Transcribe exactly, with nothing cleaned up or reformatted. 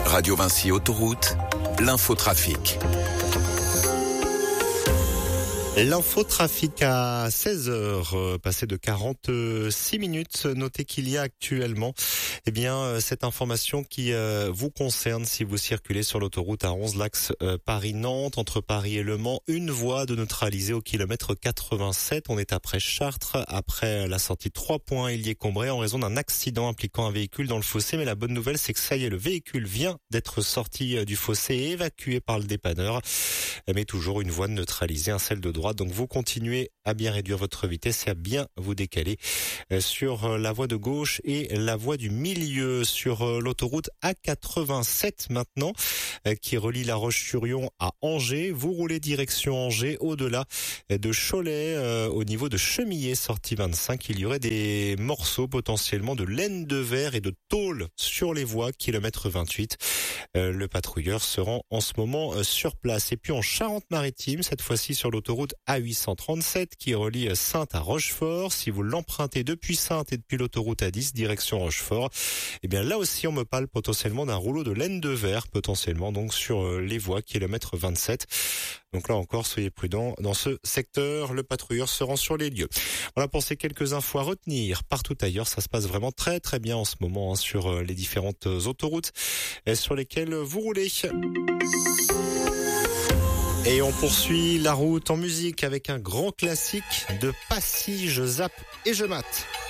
Radio Vinci Autoroute, l'infotrafic. L'infotrafic à seize heures, euh, passé de quarante-six minutes. Notez qu'il y a actuellement eh bien, cette information qui euh, vous concerne si vous circulez sur l'autoroute A onze, l'axe euh, Paris-Nantes, entre Paris et Le Mans. Une voie de neutralisée au kilomètre quatre-vingt-sept. On est après Chartres. Après la sortie trois points, il y est Combré en raison d'un accident impliquant un véhicule dans le fossé. Mais la bonne nouvelle, c'est que ça y est, le véhicule vient d'être sorti du fossé et évacué par le dépanneur. Mais toujours une voie neutralisée, un celle de droite. Donc vous continuez à bien réduire votre vitesse et à bien vous décaler sur la voie de gauche et la voie du milieu. Sur l'autoroute A quatre-vingt-sept maintenant, qui relie La Roche-sur-Yon à Angers. Vous roulez direction Angers, au-delà de Cholet, euh, au niveau de Chemillé, sortie vingt-cinq. Il y aurait des morceaux potentiellement de laine de verre et de tôle sur les voies, kilomètre vingt-huit. Euh, le patrouilleur se rend en ce moment euh, sur place. Et puis en Charente-Maritime, cette fois-ci sur l'autoroute A huit cent trente-sept qui relie Saintes à Rochefort. Si vous l'empruntez depuis Saintes et depuis l'autoroute A dix direction Rochefort, eh bien là aussi on me parle potentiellement d'un rouleau de laine de verre, potentiellement donc sur les voies, kilomètre vingt-sept. Donc là encore, soyez prudents dans ce secteur. Le patrouilleur se rend sur les lieux. Voilà pour ces quelques infos à retenir. Partout ailleurs, ça se passe vraiment très très bien en ce moment hein, sur les différentes autoroutes sur lesquelles vous roulez. Et on poursuit la route en musique avec un grand classique de Passy, je zappe et je mate.